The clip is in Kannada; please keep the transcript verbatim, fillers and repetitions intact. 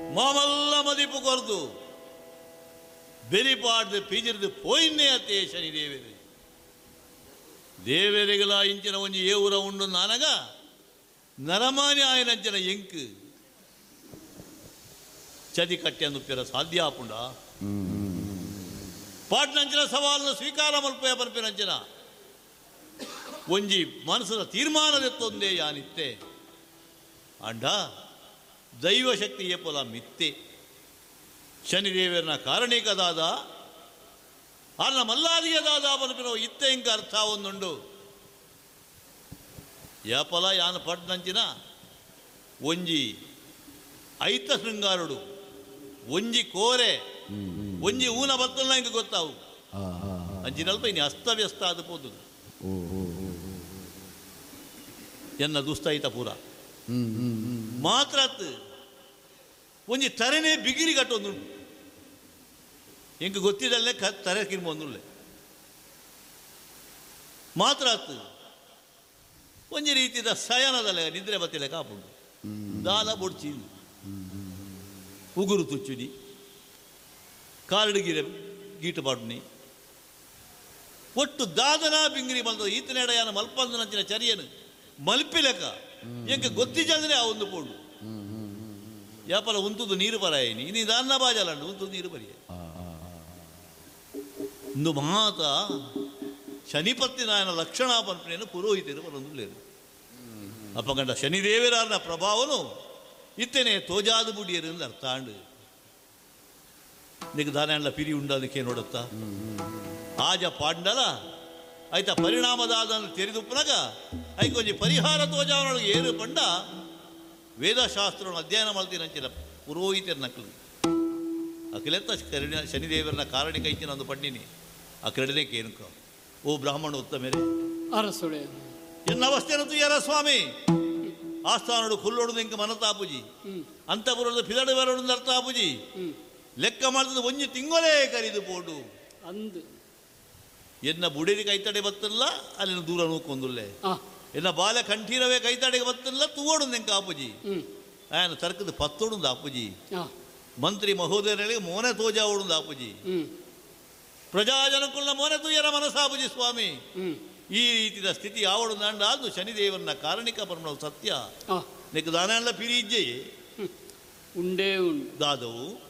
ಮಾಮಲ್ಲ ಮದಿಪು ಕೊರ್ದು ಬೆರಿಪಾಡ್ದು ಪಿಜಿರ್ದು ಪೋಯಿನ್ನೇ ಅತ್ತೇ ಶನಿ ದೇವೇರಿ ದೇವೇರಿಗಳ ಇಂಚಿನ ಒಂಜಿ ಏವುರ ಉಂಡು ನಾನಗ ನರಮಾನಿ ಆಯನಂಚಿನ ಎಂಕ್ ಚದಿ ಕಟ್ಟಿ ಅಂದುಪ್ಪಿರ ಸಾಧ್ಯ ಆಪುಂಡ ಪಾಟ್ನಂಚಿನ ಸವಾಲನ್ನು ಸ್ವೀಕಾರ ಮಲ್ಪಯ ಪನ್ಪಿನಂಚಿನ ಒಂಜಿ ಮನಸ್ಸಿನ ತೀರ್ಮಾನದೆತ್ತೊಂದೇ ಯಾನಿತ್ತೆ ಅಂಡ ದೈವಶಕ್ತಿ ಏಪಲ ಮಿತ್ತೆ ಶನಿದೇವರನ ಕಾರಣಿಕದಾದ ಅಲ್ಲ ಮಲ್ಲಾದಿಯದಾದ ಪನ್ಪಿನ ಇತ್ತೆ ಇಂಕ ಅರ್ಥ ಒಂದುಂಡು ಯಾಪಲ ಯಾನ ಪಡ್ನಂಚಿನ ಒಂಜಿ ಐತ ಶೃಂಗಾರುಡು ಒಂಜಿ ಕೋರೆ ಒಂಜಿ ಊನ ಬತ್ತಲ್ಲ ಇಂಕ ಗೊತ್ತಾವು ಅಂಚಿನಲ್ಪ ಇನ್ನು ಅಸ್ತವ್ಯಸ್ತ ಅದು ಪೋದುದು ಎನ್ನ ದುಸ್ತೈತ ಪೂರ ಮಾತ್ರ ಒಂಜಿ ತರೆನೇ ಬಿಗಿರಿ ಕಟ್ಟೊಂದು ಇಂಕ ಗೊತ್ತಿದ್ದಲ್ಲೇ ಕ ತರೆ ಕಿರ್ಮೊಂದುಲ್ಲೆ ಮಾತ್ರ ಒಂಜಿ ರೀತಿಯ ಸಯನದಲ್ಲ ನಿದ್ರೆ ಬತ್ತಿಲೆ ಕಾಪುಂಡು ದಾಲ ಬೊಡ್ಚಿ ಉಗುರು ತುಚ್ಚುನಿ ಕಾರಡುಗಿರೆ ಗೀಟು ಪಾಡುನಿ ಒಟ್ಟು ದಾದನ ಬಿಂಗಿರಿ ಬಂದ ಈತನೆಡೆಯನ ಮಲ್ಪಂದನಂಚಿನ ಚರಿಯನು ಮಲ್ಪಿಲೆಕ ಎಂಕ ಗೊತ್ತಿಜಂದ್ರೆ ಆ ಒಂದು ಪೋಡು ಯಾಪಲ ಉಂತುದು ನೀರು ಬರಾಯಿನಿ ಇನ್ನು ದಾನ್ನ ಬಾಜಲಂಡು ಉಂತುದು ನೀರು ಬರಿಯ ಇಂದು ಮಾತ ಶನಿಪತ್ತಿ ನಾಯನ ಲಕ್ಷಣ ಪನ್ಪನೆಯನ್ನು ಪುರೋಹಿತರು ಬರೊಂದುಲ್ಲೇರು ಅಪ್ಪಗಂಡ ಶನಿದೇವರಾರನ ಪ್ರಭಾವನು ಇತ್ತೇನೆ ತೋಜಾದು ಬುಡಿಯರು ಎಂದು ಅರ್ಥ ಅಂಡು ನಿಗ ದಾನ ಪಿರಿ ಉಂಡದಕ್ಕೆ ನೋಡುತ್ತ ಆಜ ಪಾಂಡಲ ಆಯ್ತಾ ಪರಿಣಾಮದಾದ ತೆರೆದುಪ್ಪನಾಗ ಐಕೊಂಜಿ ಪರಿಹಾರ ತೋಜಾವನೊಳಗೆ ಏರು ಪಂಡ ವೇದಶಾಸ್ತ್ರವನ್ನು ಅಧ್ಯಯನ ಮಾಡ್ತೀನಂಚಿನ ಪುರೋಹಿತರ ನಕಲು ಅಖಿಲೆತ್ತ ಕರುಣ ಶನಿದೇವರನ ಕಾರಣಿಕ ಇಂಚಿನ ಒಂದು ಪಂಡಿನಿ ಆ ಕರಡನೆ ಕೇನುಕ ಓ ಬ್ರಾಹ್ಮಣ ಉತ್ತಮೇರೆ ಅರಸುಡೆ ಎನ್ನ ಅವಸ್ಥೆನತು ಯಾರ ಸ್ವಾಮಿ ಆಸ್ಥಾನಡು ಕುಲ್ಲೊಡು ಇಂಕ ಮನತಾಪುಜಿ ಅಂತಪುರದ ಪಿದಡು ಬರೋಡು ಅರ್ಥಾಪುಜಿ ಲೆಕ್ಕ ಮಾಡಿದ ಒಂಜಿ ತಿಂಗಳೇ ಕರಿದು ಪೋಡು ಅಂದು ಎನ್ನ ಬುಡೇರಿ ಕೈತಡೆ ಬತ್ತಲ್ಲ ಅಲ್ಲಿನ ದೂರ ನೂಕೊಂದುಲ್ಲೆ ಎನ್ನ ಬಾಲ ಕಂಠೀರವೇ ಕೈತಡೆಗೆ ಬತ್ತಲ್ಲ ತೂವೋಡು ನೆಂಕ ಆಪುಜಿ ಆಯನ ತರ್ಕದ ಪತ್ತೋಡು ಆಪುಜಿ ಮಂತ್ರಿ ಮಹೋದಯರಿಗೆ ಮೋನೆ ತೋಜಾ ಓಡು ಆಪುಜಿ ಪ್ರಜಾಜನಕುಲ್ಲ ಮೋನೆ ತೂಯರ ಮನಸಾಪುಜಿ ಸ್ವಾಮಿ ಈ ರೀತಿಯ ಸ್ಥಿತಿ ಯಾವಡು ನಾಂಡ ಅದು ಶನಿದೇವರನ ಕಾರಣಿಕ ಪರಮ ಸತ್ಯ ನೆಕ್ ದಾನ ಪಿರಿಜ್ಜೆ ಉಂಡೇ ಉಂಡು ದಾದವು